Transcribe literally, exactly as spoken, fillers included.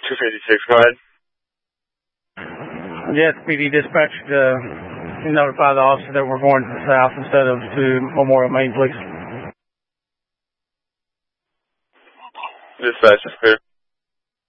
two fifty-six, go ahead. Yes, P D dispatch, uh, notify the officer that we're going south instead of to Memorial Main, please. Dispatch is clear.